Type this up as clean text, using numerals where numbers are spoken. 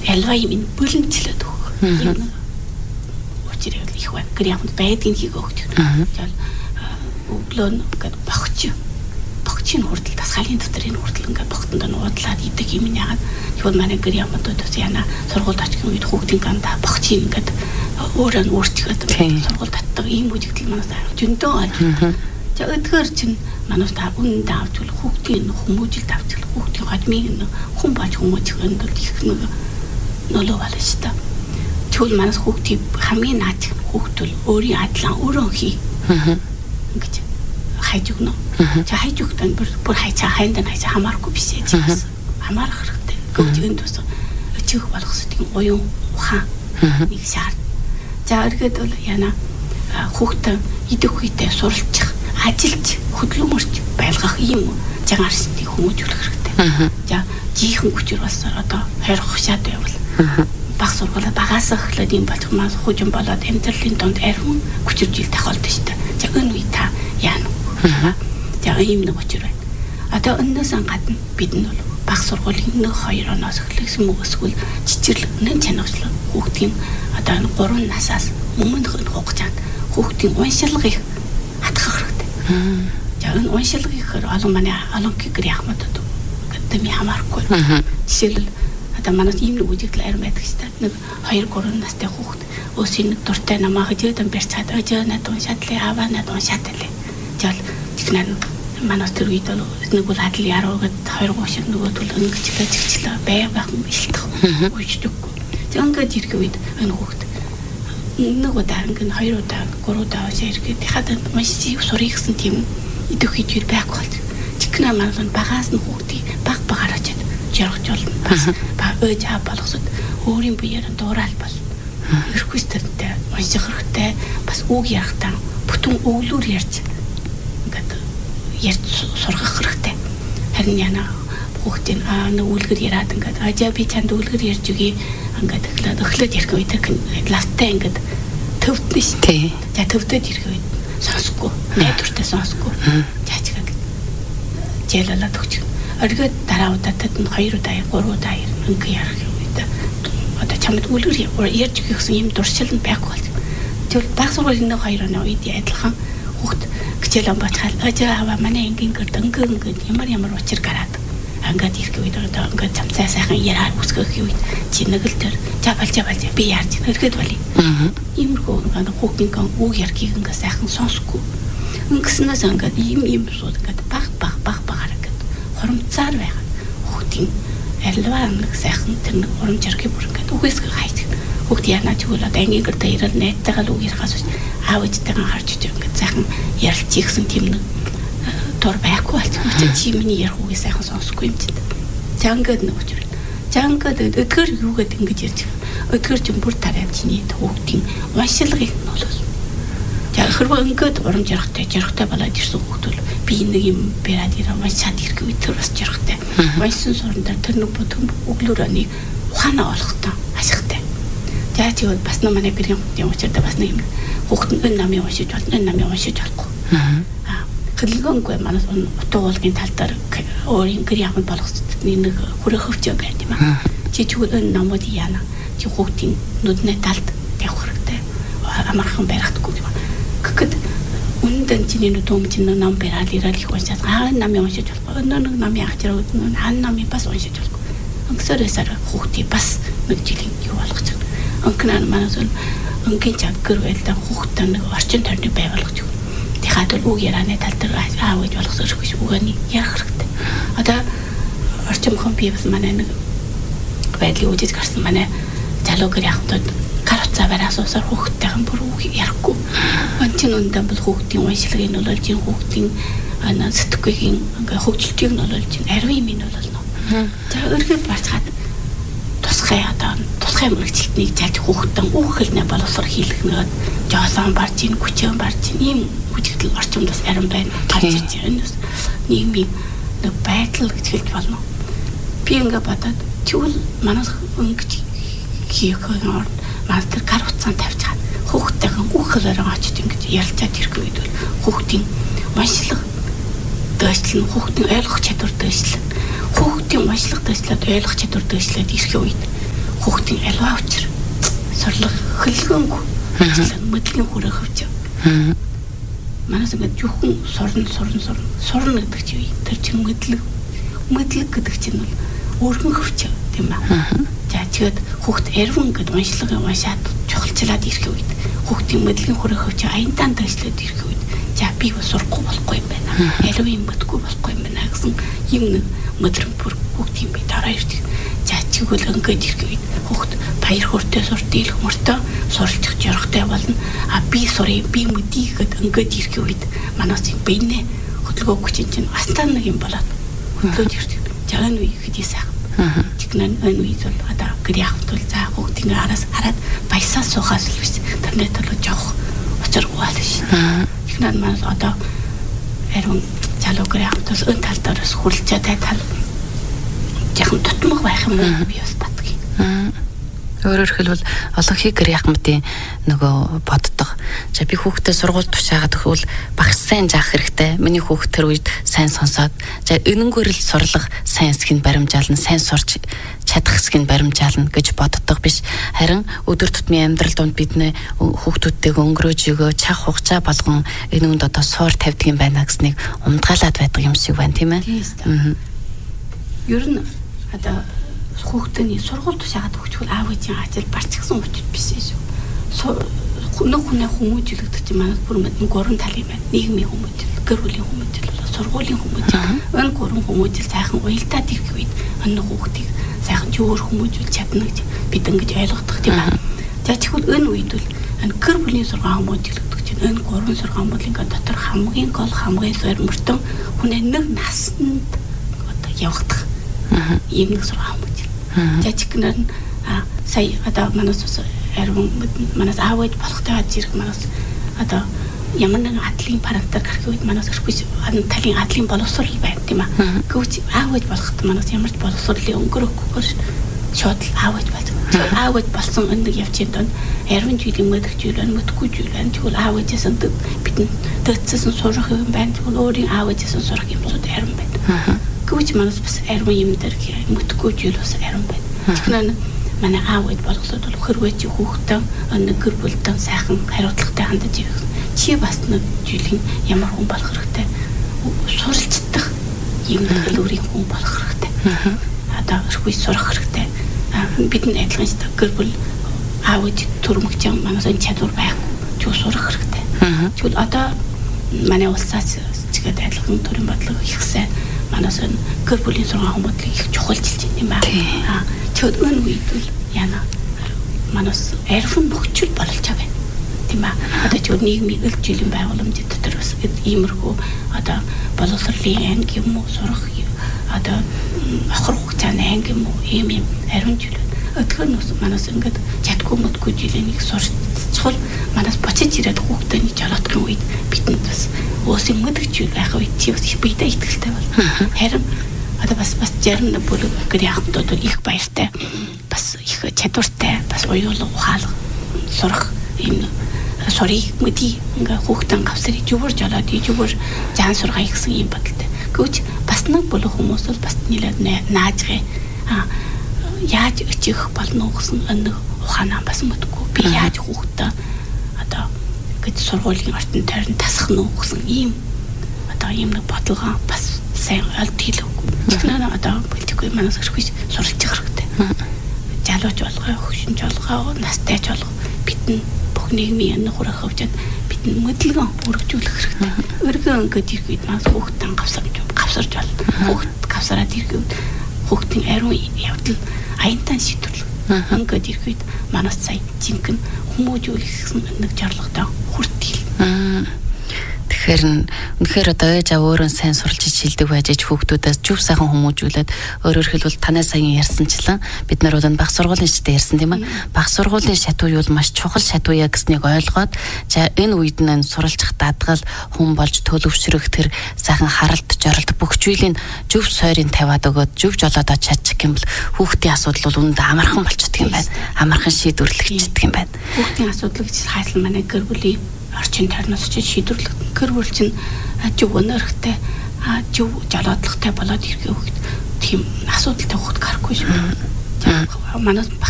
альва юм бүлэнчлээд өгөх. Юм учрыг их байна. Гэрийн байдгийн хийг өгч. Тэгэл өглөө ингээд богчийн хүртэл тасгалын дотор энэ хүртэл ингээд богтонд нуудлаад идэг юм яагаад тэгвэл манай гэрийн хамтууд бас яна сургуульд очих үед хүүхдийн гамдаа богчийн ингээд өөрөө нь өөрчлөд сургуульд татдаг ийм үжигдэл манаас зөндөө олж. За өдгөр чинь манаас та үнэн давж бол хүүхдийн хүмүүжил давж хүүхдийн хадмыг хүн болж хүмүүжих өнд их нэг нөлөө байна шүү дээ. Тэгвэл манаас хүүхдийн хамгийн наад хүүхдүүл өөрийн адлаа өөрөө хий. Ингэж хайж өгнө. За хайж өгдөн бүр хайнд хамаарахгүй биш ээ. Хамаарах хэрэгтэй. Гүжигэнд тус өчөөх болох зүйл уян ухаан нэг шаард. За эргээд бол яна хүүхдээ идэх үедээ суралцах, ажиллаж, хөдөлмөрч байлгах ийм жагарсны хүмүүжүүлэх хэрэгтэй. За жихэн хүчээр бас одоо 20 хшаад байвал баг сургуулаа багаас эхлээд юм болох мас хужим болоод амьдралын донд ариун хүчиржил тохиолдсон шүү дээ. За энэ үе та яана. За ийм нэг учир байна. Одоо өнөөс гадна бид нь бол баг сургуулийн 1-2 оноос эхлэсэн мөс эсвэл жижиглэн чанарчлал хүүхдийн одоо 3 насаас өмнөх хугацаанд хүүхдийн уншилгыг хатгах хэрэгтэй. За энэ уншилгыг олон манай олон гэр яхмадад гэдэг юм хамаарахгүй. Жишээлбэл одоо манайд ийм нэг үжигдэл арим байдаг шүү дээ. Нэг 2-3 настай хүүхэд өөсийн нэг дуртай намаа хэдээд барьцаад ажаа надад уншаадлаа аваа надад уншаадлаа. Жал технэр манайд тэр үед бол нэг бол адил яруу гэд 2-3 шиг нөгөө төл өнгөчлөө байх юм биш л тах. Үйчдэггүй. Тэг ингээд ирэх үед энэ хүүхэд нэг удаа ингээд 2 удаа 3 удаа иргээд хадад маш их сурах гэсэн тийм идэх хийж байхгүй бол. Технэр манайд багаас нь хүүхдийг баг очоод жаргаж болно. Баг өөж болгосод өөрийн биеэр дуурал бол. Эрхвэстэртэй унших хэрэгтэй. Бас үг ярихтаа бүтэн өглөөр ярьж ингээд ярьж сургах хэрэгтэй. Харин яна хүүхдийн нэг үлгэр яриад ингээд ажаа би чанд үлгэр ярьж өгье. Ингээд эхлээд ярих үед лавтай ингээд төвдөн шүү дээ. За төвдөд ирэх үед сонсохгүй. Найдвартай сонсохгүй. Жаачгаа жээлэлээд өгч. Оргид дараа удаатай нь 2 удаа 3 удаа ингээ ярих юм уу. Одоо чамд үлгэр ярьж өгөх гэсэн юм дуршил нь байхгүй бол. Тэгвэл баг сургуулийн 1-2 оны үед адилхан хүүхд хичээл амбачхал ажаа аваа манай ингийн гэрд ингээ ямар учир гараад ангад ирэх үед одоо ингээ цамцаа сайхан яраа үсгэх үед чи нэг л төр жабалж би яарч ирэхэд болий. Иймэрхүү хүүхдийн үг ярихыг ингээ сайхан сонсохгүй. Ингэснээс ингээ ийм сууд ингээ баг хурамцаар байгаа. Хүүхдийн альва нэг сайхан тэр нэг хурамч ярих бүр ингээд үгүйсгээ хайж. Хүүхд яана тэгвэл одоо ангийн гэрдээ ирэл найттайгаа л үг ярихаас аав ээжтэйгээ харж иж ингээд сайхан ярилцъя гэсэн тийм нэг дур байхгүй болчихсон. Чи миний ярих үгийг сайхан сонсохгүй юм чинь. За ингээд нэг учир. За ингээд өдгөр юугээд ингэж ярьж байгаа. Өдгөр чинь бүр тарай чиний хүүхдийн уншилгыг нөлөөлсөн. За хэрвээ ингээд урамж жарахтай болоод ирсэн хүүхдүүд би нэг юм бариад ирээ уншаад ирэх үед тэр бас жарахтай. Уншсан суран дээр тэр нэг бүтэн өглөөр оны ухаанаа олохтой ашигтай. За тэгвэл бас манай гэрийн хүүхдийн учиртай бас нэг юм хүүхд нь энэ намын уншиж болно, энэ намын уншиж болохгүй. Хэлгэнгүй манайс утга уулгийн тал дээр өөрийн гэрийн хамт болгоцдны нэг хүрээ хөвчөө байд юм аа. Чи тэгвэл энэ намууд яана. Чи хүүхдийн нүдний талд тавих хэрэгтэй. Амархан барихдаггүй юм. Гэхэд үнэндээ чиний нүдэн чинь ном бариад ирэл их уншаад намын уншиж болохгүй. Нэг намын ахчраа үднэ намын бас уншиж болохгүй. Өнгөсөрөөсөр хүүхдий бас нэг жилийн юу болгож байгаа. Өнгөнөө манайс өнгийн чанар байлаа хүүхдтэй нэг орчин тойрныг байгуулж өгнө. Тэгэхэд үг ярианы тал дээр аав ээж болгосоор биш үгэний ярих хэрэгтэй. Одоо орчин компьютер бас манай нэг байдлыг үжиж гарсан манай залуу гэр яхтууд каруцаа бараасаар хүүхдтэйхэн бүр үг ярихгүй. Ончин үндэ бол хүүхдийн уншилгыг нөлөөлж, хүүхдийн сэтгэхүйн ингээ хөгжилтийг нөлөөлж, ариун юм нөлөөлнө. За өөрөөр барьцаад тусгай мөрөгчлөлтнийг залж хүүхдэн үг хэлнэ боловсрол хийх нэгэд жоосон барж ийн хүчээр барж ийм үжигдэл орчимд бас ариун байна. Гарч ирж байна. Нийгмийн нэг байдал гэж хэлж болно. Би ингээ бодоод тэгвэл манайх өнгөж хийх юм мастер каруцаан тавьж хаад хүүхдтэйхэн үг хэлээрээ очиж ингэж ярилцаад ирэх үед бол хүүхдийн уншлага дэвшлэн хүүхдийн ойлгох чадвар дэвшлэн хүүхдийн уншлага дэвшлээд ойлгох чадвар дэвшлээд ирэх үед хүүхдийн альва учир сорлого хөлгөөнгүй мэдлэгийн хүрээ хөвч. Манайс ингээд юухан сурна гэдэг чинь тэр чинь мэдлэг гэдэг чинь бол өргөн хөвч тийм ээ. За тэгээд хүүхд эрвэн гэдэг уншлагын уншаад чухалчлаад ирэх үед хүүхдийн мэдлэгийн хүрээ хөвч аянтаан дэвшлээд ирэх үед за би бас сурахгүй болохгүй юм байна. Аливаа юм бодгүй болохгүй юм байна гэсэн юм нэг мэдрэмж бүр хүүхдийн бие дараа ирдэг. За чигвэл ингээд ирэх үед хүүхд баяр хөөртэй сур дийлэх мөртөө суралцах зоригтой болно. Би сурыг би мэдий гэд ингээд ирэх үед манаас бинэ хөдөлгөөн хүчин чинь астаа нэг юм болоод хөдлөөд ирдэг. За энэ үе хэд сайхан. Тэгнэн энэ үед бол одоо гэр явтал за хүүхдийн араас хараад баясаа суухаас л биш. Тэрнээ төлөө жоох учиргуул биш. Тэгнэн манаас одоо харин залуу гэр явтал энэ тал дээрээс хүрлцээ тал яхан тутмаг байх юм уу би бас батгий. Өөрөөр хэлбэл олон хий гэр яхмтын нөгөө боддог. За би хүүхдээ сургууль тушаагаад өгвөл багш сайн заах хэрэгтэй. Миний хүүхд тэр үед сайн сонсоод за энэнгээр л сурлага сайн хэсгийг баримжаална, сайн сурч чадах хэсгийг баримжаална гэж боддог биш. Харин өдөр тутмын амьдрал донд бидний хүүхдүүдтэйг өнгөрөөж өгөө чах хугацаа болгон энэнд одоо суур тавьдаг юм байна гэснийг умдгаалаад байдаг юм шиг байна тийм ээ. Ер нь одоо хүүхдийн сургууль тушаагаад өгчвөл аав ээжийн ачаал барчсан учраас биш шүү. Нэг хүн хүмүүжүүлэгдэж чинь манайд бүр мэдэн гурван тал юм байна. Нийгмийн хүмүүжил, гэр бүлийн хүмүүжил, сургуулийн хүмүүжил. Энэ гурван хүмүүжил сайхан уялдаад ирэх үед энэ хүүхдийг сайхан зөвөр хүмүүжүүлж чадна гэж бид ингэж ойлгодог тийм байна. За тэгвэл энэ үед бол энэ гэр бүлийн сургаан хүмүүжүүлэгдэж чинь энэ гурван сургаан бүлгийн дотор хамгийн гол хамгийн сөрмөртөн хүнээ нэг наснд одоо явагдах ийм нэг сургаан хүмүүжил. За чигнэр нь сая одоо манайс манайс аав ээж болохтой зэрэг манайс одоо ямар нэгэн адлын параметр гарах үед манайс өрхөж талын адлын боловсрол байна тийм аа. Гэвч аав ээж болоход манайс ямар ч боловсролын өнгөрөхгүйгээр шууд аав ээж болсон. Аав ээж болсон энэ нэг явцын донд 20 жилийн мэдэх зүйл байна, мэдхгүй зүйл байна. Тэгвэл аав ээжээс бидний дэцсэн сурах юм байна. Тэгвэл өөрийн аав ээжээс сурах юмсууд харин байна. Гэвч манайс бас арван юм дээр мэдхгүй зүйл бас арван байна. Тэгэхээр манай аав ээж болгосод бол хөрвөөч хүүхдээ нэг гэр бүлдээ сайхан хариуцлагатай хандаж ирэх. Чи бас нэг жилийн ямар хүн болох хэрэгтэй. Суралцдаг юм дэлгүүрийн хүн болох хэрэгтэй. Одоо өрхөй сурах хэрэгтэй. Бидний адилхан ч гэр бүл аав ээж төрөмгч юм манайс энэ чадвар байхгүй. Чи сурах хэрэгтэй. Тэгвэл одоо манай улсаас чигээд адилхан төрийн бодлого их сайн манайс гэр бүлийн сургаан хүмүүдлийг их чухалчилж байна юм байна. Тэгвэл энэ үед бол яна манайс арвин нөхцөл болж байгаа юм. Тийм аа. Одоо тэгвэл нийгмийн ил жилийн байгууламж дотор бас иймэрхүү одоо боловсролын анги юм уу сурах одоо охир хугацааны анги юм уу ийм арвин жил. Өтгөр нүс манайс ингээд чадгүй мэдгүй жилийн нэг сурчвал манайс бочиж ирээд хүүхдээ нэг жолоодгийн үед бидэнд бас уусын мэдгч байх үед чи бас бидээ ихтэй бол. Харин одоо бас жарна бүр гэр яхтууд их баяртай бас их чадвартай бас уюулга ухаалга сурах юм сурыг мэдий ингээ хүүхдэн гавсарыг зүгөр жолоод зүгөр заан сургая гэсэн юм бодолтой. Гэвч бас нэг болох хүмүүс бол бас нэлээд наажгай яаж өчих болно гэсэн энэ ухаанаа бас мэдгүй. Би яаж хүүхдээ одоо гэж сургуулийн ортон тойрон тасах нь гэсэн ийм одоо ийм нэг бодлого бас сайн олд хэлээгүй. Тэгэхээр одоо политикгүй манайс хэрхэж суралцах хэрэгтэй. Залууч болгоо, хөшинж болгоо, настай ч болгоо бидний бүх нийгмийн энэ хүрэх хөвчөд бидний мэдлэгэн өргөжүүлэх хэрэгтэй. Өргөн ингээд ирэх үед манайс хүүхдэн гавсарж болно. Хүүхд гавсараад ирэх үед хүүхдийн ариун явдал аянтан шийдвэрлэх. Ингээд ирэх үед манайс сая жинхэнэ хүмүүжүүлэх гэсэн нэг зорилготой хүртэл. Тэгэхээр үнэхээр одоо ээж аваа өөрөө сайн суралж шилдэг байж хүүхдүүдээс зөв сайхан хүмүүжүүлээд өөрөөр хэлбэл танай саяхан ярьсанчлан бид нар бол баг сургуулийн шатаа ярьсан тийм ээ. Баг сургуулийн шатуу юу маш чухал шатуу яа гэснийг ойлгоод за энэ үед нь суралцах даатгал хүн болж төлөвшрөх тэр сайхан харалт жоролт бүх зүйлийг зөв сойрын тавиад өгөөд зөв жолоодоо чадчих юм бол хүүхдийн асуудал бол үүнд амархан болчихдөг юм байна. Амархан шийдвэрлэгддэг юм байна. Хүүхдийн асуудал гэж хайрлан манай гэр бүлийн орчин тойрноос ч шийдвэрлэх гэр бүл чинь зөв өнөрхтэй зөв жолоодлагтай болоод ирэхээ хүүхд тийм асуудалтай хүүхд гарахгүй шүү. Манайс